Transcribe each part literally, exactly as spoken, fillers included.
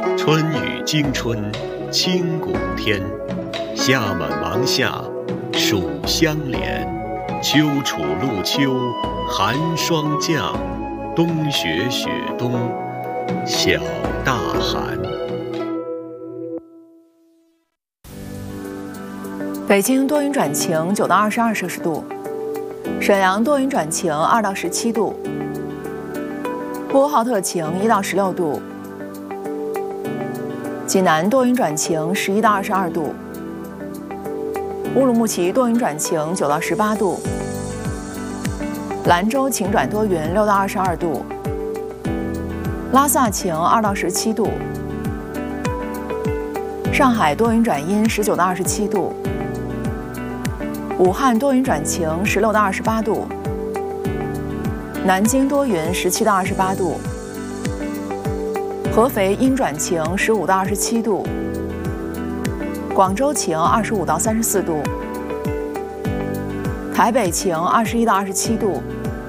春雨惊春清谷天，夏满芒夏暑相连，秋处露秋寒霜降，冬雪雪冬小大寒。 北京多云转晴，九到二十二摄氏度；沈阳多云转晴，二到十七度；呼和浩特晴，一到十六度；济南多云转晴，十一到二十二度；乌鲁木齐多云转晴，九到十八度；兰州晴转多云，六到二十二度；拉萨晴，二到十七度；上海多云转阴，十九到二十七度；武汉多云转晴，十六到二十八度；南京多云，十七到二十八度；合肥阴转晴，十五到二十七度；广州晴，二十五到三十四度；台北晴，二十一到二十七度；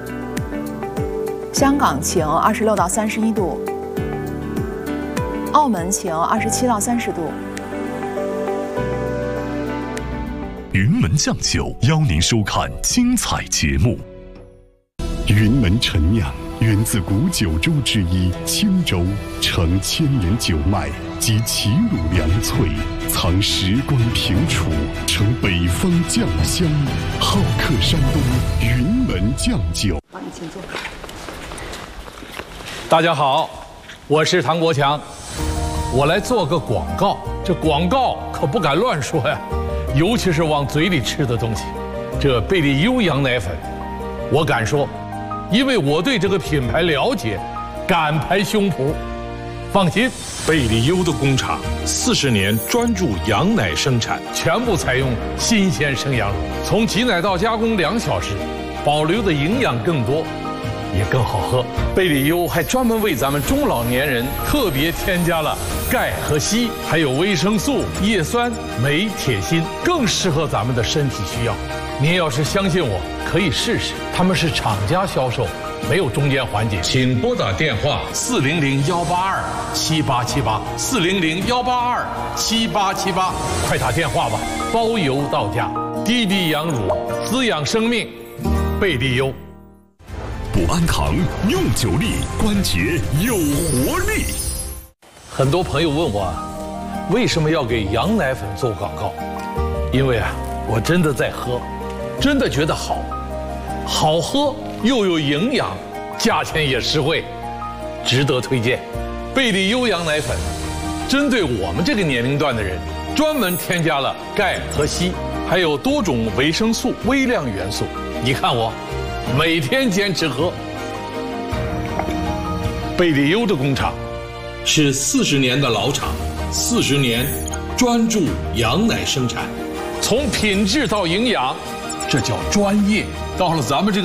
香港晴，二十六到三十一度；澳门晴，二十七到三十度。 云门酱酒邀您收看精彩节目。 云门陈酿源自古九州之一青州，承千年酒脉及齐鲁粮萃，藏时光平楚，承北方酱香，好客山东云门酱酒。 好，你请坐。 大家好，我是唐国强，我来做个广告。这广告可不敢乱说呀，尤其是往嘴里吃的东西。这贝利优羊奶粉，我敢说，因为我对这个品牌了解，敢拍胸脯。放心， 贝利优的工厂四十年专注羊奶生产， 全部采用新鲜生羊乳，从挤奶到加工两小时，保留的营养更多，也更好喝。贝利优还专门为咱们中老年人特别添加了钙和硒，还有维生素、叶酸、镁、铁、锌，更适合咱们的身体需要。您要是相信我，可以试试。他们是厂家销售，没有中间环节。请拨打电话四零零幺八二七八七八四零零幺八二七八七八，快打电话吧，包邮到家。低低羊乳，滋养生命，贝利优。 补安堂用久力，关节有活力。 很多朋友问我，为什么要给羊奶粉做广告？因为啊，我真的在喝，真的觉得好，好喝又有营养，价钱也实惠，值得推荐。贝利优羊奶粉，针对我们这个年龄段的人，专门添加了钙和硒，还有多种维生素、微量元素。你看我，每天坚持喝。贝利优的工厂是四十年的老厂，四十年专注羊奶生产，从品质到营养，这叫专业。到了咱们这个